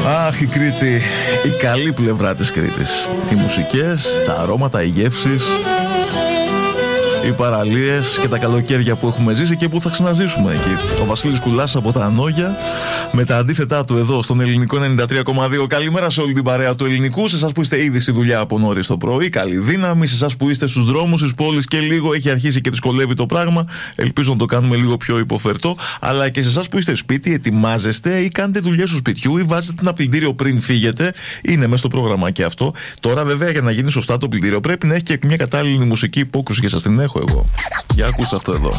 Αχ, η Κρήτη, η καλή πλευρά της Κρήτης. Οι μουσικές, τα αρώματα, οι γεύσεις, οι παραλίες και τα καλοκαίρια που έχουμε ζήσει και που θα ξαναζήσουμε εκεί. Ο Βασίλης Κουλάς από τα Ανόγια με τα αντίθετά του εδώ στον Ελληνικό 93,2. Καλημέρα σε όλη την παρέα του Ελληνικού. Σε εσάς που είστε ήδη στη δουλειά από νωρίς το πρωί, καλή δύναμη. Σε εσάς που είστε στους δρόμους της πόλης και λίγο έχει αρχίσει και δυσκολεύει το πράγμα, ελπίζω να το κάνουμε λίγο πιο υποφερτό. Αλλά και σε εσάς που είστε σπίτι, ετοιμάζεστε ή κάνετε δουλειές του σπιτιού ή βάζετε ένα πλυντήριο πριν φύγετε, είναι μέσα στο πρόγραμμα και αυτό. Τώρα, βέβαια, για να γίνει σωστά το πλυντήριο πρέπει να έχει και μια κατάλληλη μουσική υπόκρουση και σας την έχω εγώ. Για ακούστε αυτό εδώ.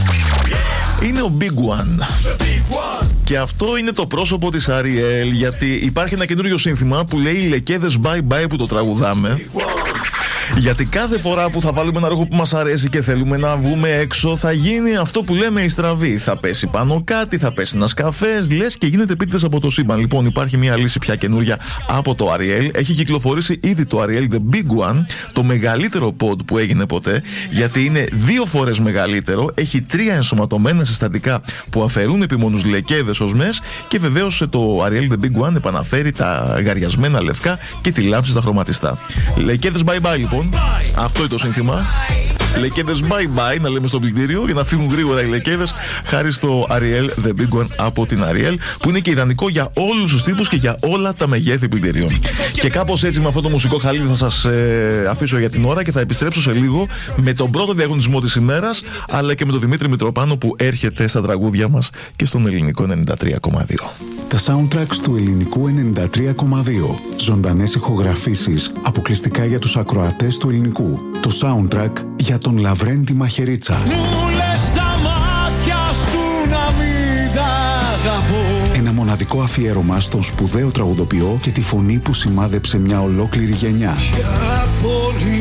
Είναι ο Big One. Και αυτό είναι το πρόσωπο της Αριέλ, γιατί υπάρχει ένα καινούριο σύνθημα που λέει «Λεκέδες bye bye» που το τραγουδάμε. Γιατί κάθε φορά που θα βάλουμε ένα ρούχο που μας αρέσει και θέλουμε να βγούμε έξω, θα γίνει αυτό που λέμε η στραβή. Θα πέσει πάνω κάτι, θα πέσει ένας καφές, λες και γίνεται επίτηδες από το σύμπαν. Λοιπόν, υπάρχει μια λύση πια καινούρια από το Ariel. Έχει κυκλοφορήσει ήδη το Ariel The Big One, το μεγαλύτερο pod που έγινε ποτέ, γιατί είναι 2 φορές μεγαλύτερο. Έχει 3 ενσωματωμένα συστατικά που αφαιρούν επιμονούς λεκέδες οσμές και βεβαίως το Ariel The Big One επαναφέρει τα γαριασμένα λευκά και τη λάμψη στα χρωματιστά. Λεκέδες bye bye λοιπόν. Αυτό είναι το σύνθημα. Λεκέδες bye bye, να λέμε στο πλυντήριο, για να φύγουν γρήγορα οι λεκέδες, χάρη στο Ariel The Big One από την Ariel, που είναι και ιδανικό για όλους τους τύπους και για όλα τα μεγέθη πλυντηρίων. Και κάπως έτσι, με αυτό το μουσικό χαλίδι, θα σας αφήσω για την ώρα και θα επιστρέψω σε λίγο με τον πρώτο διαγωνισμό της ημέρας, αλλά και με τον Δημήτρη Μητροπάνο που έρχεται στα τραγούδια μας και στον Ελληνικό 93,2. Τα soundtracks του Ελληνικού 93,2. Ζωντανές ηχογραφήσεις αποκλειστικά για τους ακροατές του Ελληνικού. Το soundtrack για τον Λαβρέντη Μαχαιρίτσα. Μου λες τα μάτια σου να μην τα αγαπώ. Ένα μοναδικό αφιέρωμα στον σπουδαίο τραγουδοποιό και τη φωνή που σημάδεψε μια ολόκληρη γενιά. Ποια πόλη,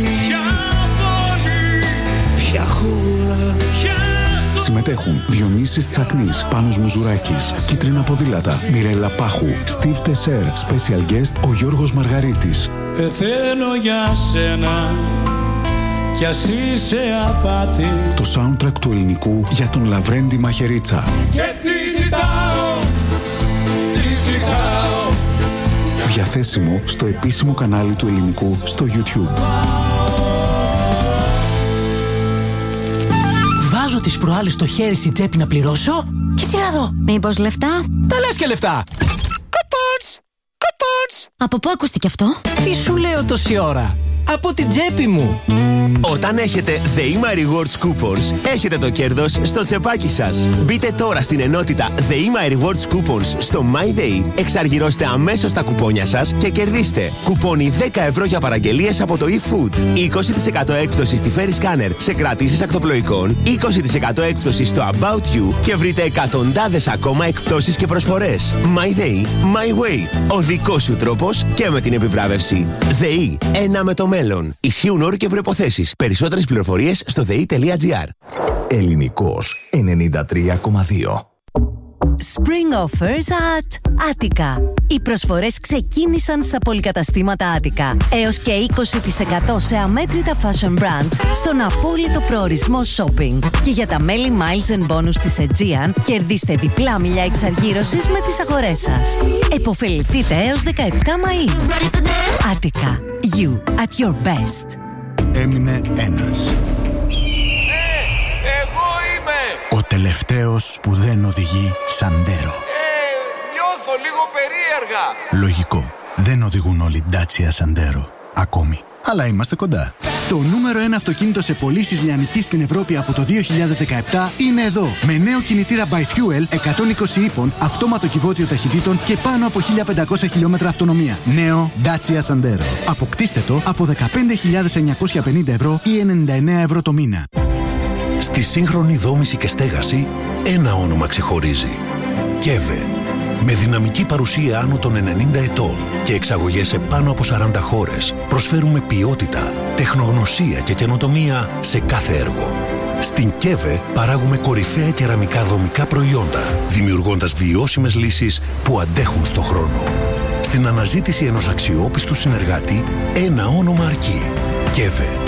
ποια χώρα, Συμμετέχουν Διονύσης Τσακνής, Πάνος Μουζουράκης, Κίτρινα Ποδήλατα, Μιρέλα Πάχου, Στίβ Τεσέρ, Special Guest ο Γιώργος Μαργαρίτης. πεθαίνω για σένα κι ας είσαι απάτη. Το soundtrack του Ελληνικού για τον Λαβρέντη Μαχαιρίτσα. Και τι ζητάω, τι ζητάω. Διαθέσιμο στο επίσημο κανάλι του Ελληνικού στο YouTube. Βάζω τις προάλλες το χέρι στην τσέπη να πληρώσω και τι να δω. Μήπως λεφτά? Τα λες και λεφτά. Κουπόνς, κουπόνς. Από πού ακούστηκε αυτό? Τι σου λέω τόση ώρα? Από την τσέπη μου. Όταν έχετε ΔΕΗΜΑ Rewards Coupons, έχετε το κέρδος στο τσεπάκι σας. Μπείτε τώρα στην ενότητα ΔΕΗΜΑ Rewards Coupons στο MyDay, εξαργυρώστε αμέσως τα κουπόνια σας και κερδίστε κουπόνι 10 ευρώ για παραγγελίες από το eFood, 20% έκπτωση στη Ferry Scanner σε κρατήσεις ακτοπλοϊκών, 20% έκπτωση στο About You και βρείτε εκατοντάδες ακόμα εκπτώσεις και προσφορές. MyDay, My Way. Ο δικός σου τρόπος και με την επιβράβευση. ΔΕΗ, ένα με το μέλλον. Ισχύουν όροι και προϋποθέσεις. Περισσότερες πληροφορίες στο dei.gr. Ελληνικός 93,2. Spring offers at Attica. Οι προσφορές ξεκίνησαν στα πολυκαταστήματα Attica. Έως και 20% σε αμέτρητα fashion brands στον απόλυτο προορισμό shopping. Και για τα μέλη Miles and Bonus της Aegean, κερδίστε διπλά μιλιά εξαργύρωσης με τις αγορές σας. Εποφεληθείτε έως 17 Μαΐου. Attica. You at your best. Έμεινε ένας. Εγώ είμαι. Ο τελευταίος που δεν οδηγεί Σαντέρο. Νιώθω λίγο περίεργα. Λογικό. Δεν οδηγούν όλοι Dacia Sandero. Ακόμη. Αλλά είμαστε κοντά. Το νούμερο 1 αυτοκίνητο σε πωλήσεις λιανικής στην Ευρώπη από το 2017 είναι εδώ. Με νέο κινητήρα by Fuel 120 ύπων, αυτόματο κυβότιο ταχυτήτων και πάνω από 1500 χιλιόμετρα αυτονομία. Νέο Dacia Sandero. Αποκτήστε το από 15.950 ευρώ ή 99 ευρώ το μήνα. Στη σύγχρονη δόμηση και στέγαση, ένα όνομα ξεχωρίζει. ΚΕΒΕ. Με δυναμική παρουσία άνω των 90 ετών και εξαγωγές σε πάνω από 40 χώρες, προσφέρουμε ποιότητα, τεχνογνωσία και καινοτομία σε κάθε έργο. Στην ΚΕΒΕ παράγουμε κορυφαία κεραμικά δομικά προϊόντα, δημιουργώντας βιώσιμες λύσεις που αντέχουν στο χρόνο. Στην αναζήτηση ενός αξιόπιστου συνεργάτη, ένα όνομα αρκεί. ΚΕΒΕ.